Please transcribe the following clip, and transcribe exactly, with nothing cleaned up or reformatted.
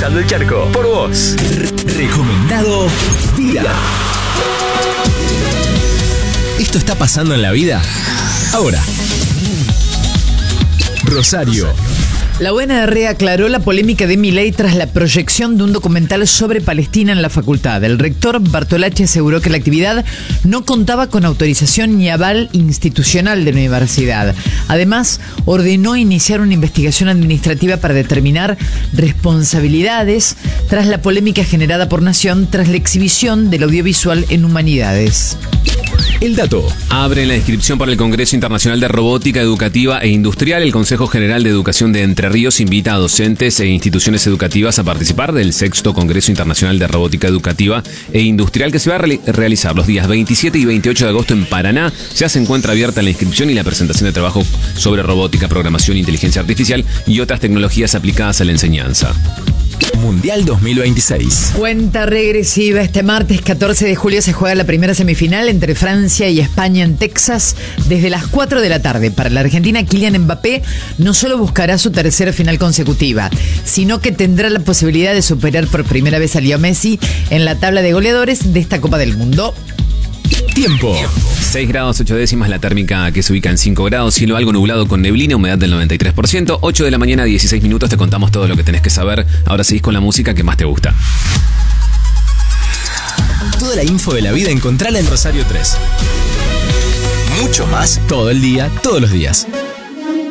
Cruzando el charco, por vos. Recomendado Día. ¿Esto está pasando en la vida? Ahora. Rosario. La U N R aclaró la polémica de Milei tras la proyección de un documental sobre Palestina en la facultad. El rector Bartolacci aseguró que la actividad no contaba con autorización ni aval institucional de la universidad. Además, ordenó iniciar una investigación administrativa para determinar responsabilidades tras la polémica generada por Nación tras la exhibición del audiovisual en Humanidades. El dato. Abre la inscripción para el Congreso Internacional de Robótica Educativa e Industrial. El Consejo General de Educación de Entre Ríos invita a docentes e instituciones educativas a participar del sexto Congreso Internacional de Robótica Educativa e Industrial que se va a re- realizar los días veintisiete y veintiocho de agosto en Paraná. Ya se encuentra abierta la inscripción y la presentación de trabajo sobre robótica, programación, inteligencia artificial y otras tecnologías aplicadas a la enseñanza. Mundial dos mil veintiséis. Cuenta regresiva. Este martes catorce de julio se juega la primera semifinal entre Francia y España en Texas desde las cuatro de la tarde. Para la Argentina, Kylian Mbappé no solo buscará su tercera final consecutiva, sino que tendrá la posibilidad de superar por primera vez a Leo Messi en la tabla de goleadores de esta Copa del Mundo. Tiempo. seis grados ocho décimas la térmica que se ubica en cinco grados, cielo algo nublado con neblina, humedad del noventa y tres por ciento, ocho de la mañana, dieciséis minutos, te contamos todo lo que tenés que saber. Ahora seguís con la música que más te gusta. Toda la info de la vida encontrala en Rosario tres. Mucho más todo el día, todos los días.